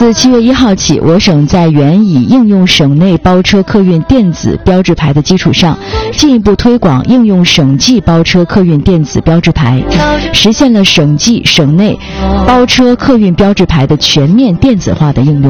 自7月1号起，我省在原已应用省内包车客运电子标志牌的基础上，进一步推广应用省际包车客运电子标志牌，实现了省际省内包车客运标志牌的全面电子化的应用。